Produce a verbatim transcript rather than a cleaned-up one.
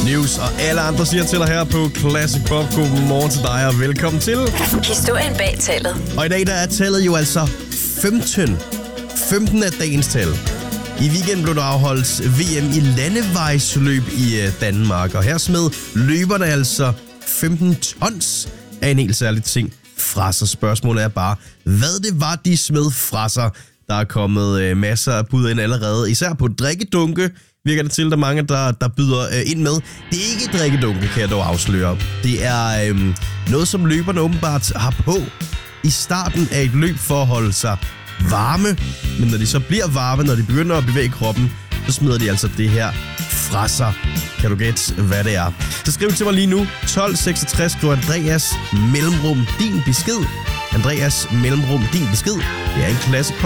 News og alle andre siger til dig her på Classic Pop. Godmorgen til dig og velkommen til. Historien bag tallet. Og i dag der er tallet jo altså femten. femten er dagens tal. I weekenden blev der afholdt V M i landevejsløb i Danmark, og her smed løberne altså femten tons af en helt særlig ting fra sig. Spørgsmålet er bare, hvad det var, de smed fra sig. Der er kommet masser af bud ind allerede, især på drikkedunke. Virker det til, at der er mange, der, der byder øh, ind med. Det er ikke drikkedunke, kan jeg dog afsløre. Det er øh, noget, som løberne åbenbart har på i starten af et løb for at holde sig varme. Men når de så bliver varme, når de begynder at bevæge kroppen, så smider de altså det her fra sig. Kan du gætte, hvad det er? Så skriv til mig lige nu. tolv seksogtres, skriv Andreas mellemrum din besked. Andreas mellemrum din besked. Det er en Classic Pop.